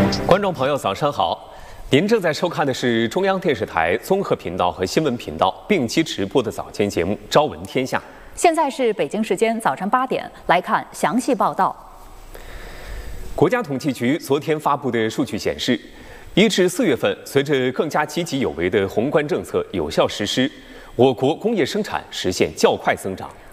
观众朋友，早上好！您正在收看的是中央电视台综合频道和新闻频道并机直播的早间节目《朝闻天下》。 现在是北京时间早晨8点，来看详细报道。 国家统计局昨天发布的数据显示，1至4月份，随着更加积极有为的宏观政策有效实施，我国工业生产实现较快增长。